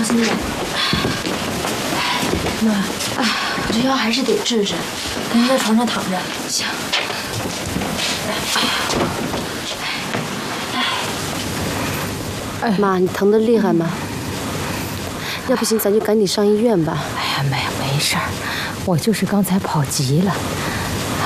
心点。妈，我这腰还是得治治，赶紧在床上躺着。行。 妈，你疼得厉害吗？要不行，咱就赶紧上医院吧。 哎呀，没事儿，我就是刚才跑急了，